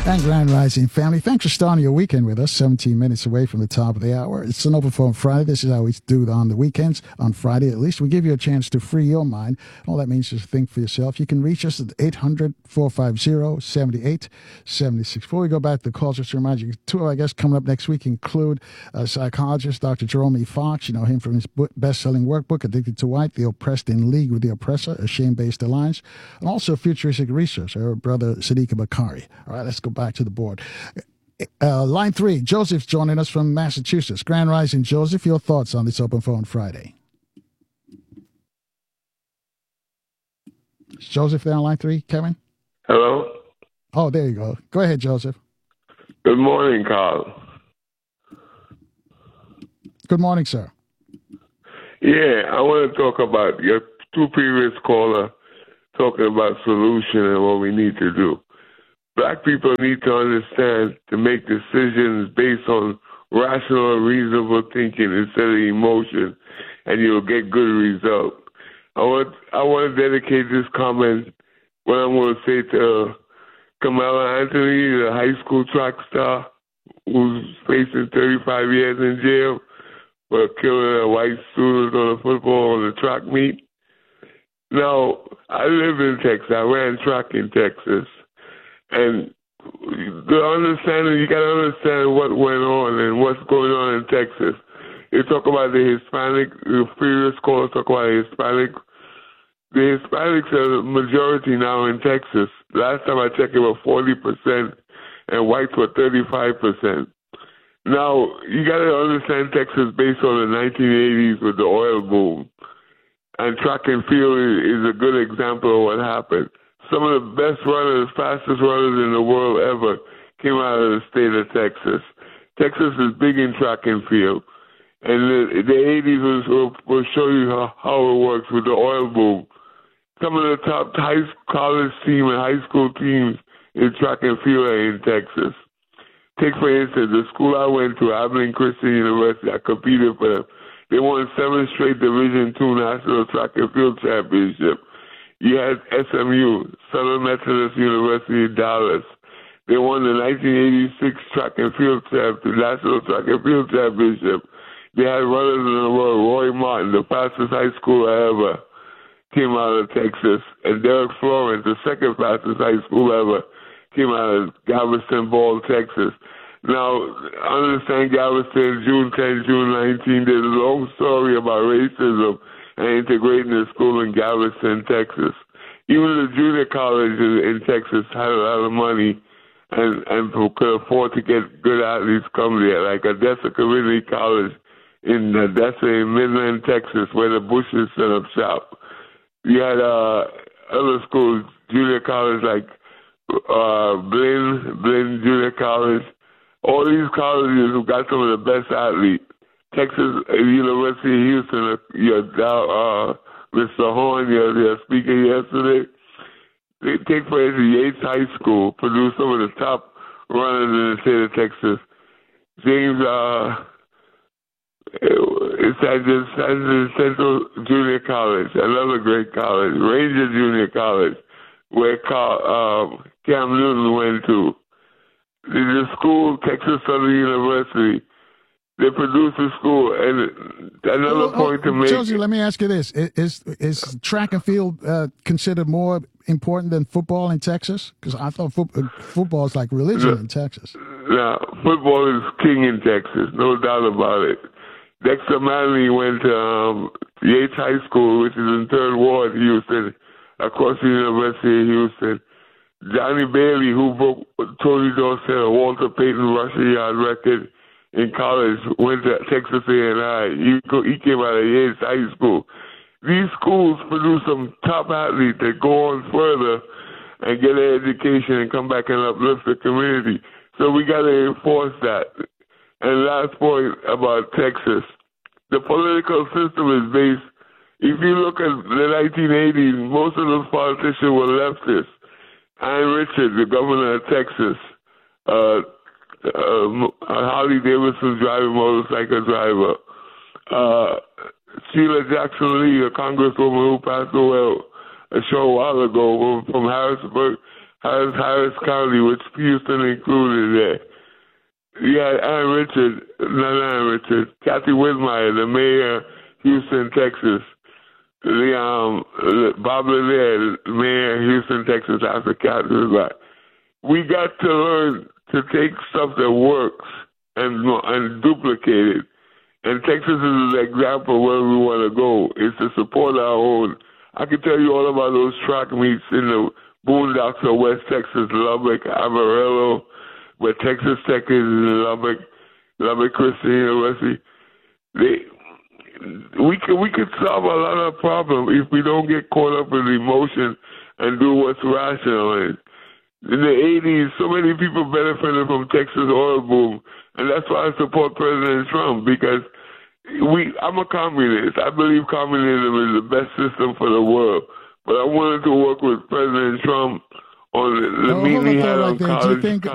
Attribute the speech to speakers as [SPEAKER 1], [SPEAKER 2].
[SPEAKER 1] And Grand Rising family, thanks for starting your weekend with us. 17 minutes away from the top of the hour. It's an Open Phone Friday. This is how we do it on the weekends. On Friday, at least, we give you a chance to free your mind. All that means is to think for yourself. You can reach us at 800-450-7876. Before we go back to the calls, just to remind you, two of our guests coming up next week include psychologist Dr. Jerome E. Fox. You know him from his best-selling workbook, Addicted to White, The Oppressed in League with the Oppressor, a Shame-Based Alliance, and also futuristic researcher, her brother Sadiqa Bakari. All right, let's go back to the board. Line 3, Joseph's joining us from Massachusetts. Grand Rising, Joseph, your thoughts on this Open Phone Friday? Is Joseph there on line 3, Kevin?
[SPEAKER 2] Hello?
[SPEAKER 1] Oh, there you go. Go ahead, Joseph.
[SPEAKER 2] Good morning, Carl.
[SPEAKER 1] Good morning, sir.
[SPEAKER 2] Yeah, I want to talk about your two previous callers talking about solution and what we need to do. Black people need to understand to make decisions based on rational and reasonable thinking instead of emotion, and you'll get good results. I want to dedicate this comment, what I'm going to say to Kamala Anthony, the high school track star who's facing 35 years in jail for killing a white student on the football on the track meet. Now, I live in Texas. I ran track in Texas. And the understanding, you got to understand what went on and what's going on in Texas. You talk about the Hispanic, the previous caller talk about the Hispanic. The Hispanics are the majority now in Texas. Last time I checked, it was 40%, and whites were 35%. Now, you got to understand Texas based on the 1980s with the oil boom. And track and field is a good example of what happened. Some of the best runners, fastest runners in the world ever came out of the state of Texas. Texas is big in track and field. And the 80s will show you how it works with the oil boom. Some of the top college team and high school teams in track and field are in Texas. Take, for instance, the school I went to, Abilene Christian University, I competed for them. They won 7 straight Division II National Track and Field Championship. You had SMU, Southern Methodist University in Dallas. They won the 1986 Track and Field National Track and Field Championship. They had runners in the world. Roy Martin, the fastest high schooler ever, came out of Texas. And Derek Florence, the second fastest high school ever, came out of Galveston Ball, Texas. Now, understand Galveston, June 10, June 19, there's a long story about racism and integrating the school in Galveston, Texas. Even the junior college in Texas had a lot of money and could afford to get good athletes come there, like Odessa Community College in Odessa in Midland, Texas, where the Bushes set up shop. You had other schools, junior college like Blinn Junior College. All these colleges who got some of the best athletes. Texas University of Houston, Mr. Horn, your speaker yesterday. They take for instance Yates High School, produced some of the top runners in the state of Texas. James, it's at Central Junior College, another great college. Ranger Junior College, where Cam Newton went to. The school, Texas Southern University, they produce a school. And another point to make.
[SPEAKER 1] Josie, let me ask you this. Is track and field considered more important than football in Texas? Because I thought football is like religion in Texas.
[SPEAKER 2] No, football is king in Texas, no doubt about it. Dexter Manley went to Yates High School, which is in 3rd Ward, Houston, across the University of Houston. Johnny Bailey, who broke Tony Dorsett, a Walter Payton rushing yard record in college, went to Texas A&I. He came out of Yates High School. These schools produce some top athletes that go on further and get an education and come back and uplift the community. So we got to enforce that. And last point about Texas, the political system is based, if you look at the 1980s, most of those politicians were leftists. Ian Richards, the governor of Texas, Harley Davidson driving motorcycle driver, Sheila Jackson Lee, a congresswoman who passed away a short while ago from Harrisburg. Harris County, which Houston included there. Yeah, Kathy Wismeyer, the mayor of Houston, Texas. Bob Lanier, the mayor of Houston, Texas, after Kathy Wismeyer. We got to learn to take stuff that works and duplicate it. And Texas is an example where we want to go, is to support our own. I can tell you all about those track meets in the boondocks of West Texas, Lubbock, Amarillo, where Texas Tech is in Lubbock Christian University. We could solve a lot of problems if we don't get caught up in emotion and do what's rational. In the 80s, so many people benefited from Texas oil boom, and that's why I support President Trump, because I'm a communist. I believe communism is the best system for the world. But I wanted to work with President Trump on the meeting he had on college.